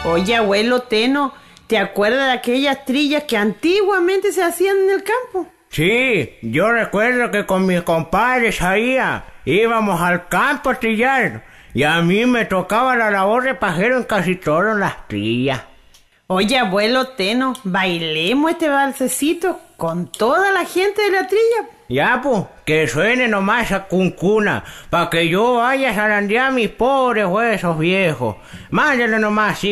Oye, abuelo Teno, ¿te acuerdas de aquellas trillas que antiguamente se hacían en el campo? Sí, yo recuerdo que con mis compadres íbamos al campo a trillar y a mí me tocaba la labor de pajero en casi todas las trillas. Oye, abuelo Teno, bailemos este balsecito con toda la gente de la trilla. Ya, pues, que suene nomás esa cuncuna, pa' que yo vaya a zarandear mis pobres huesos viejos. Mándale nomás, sí.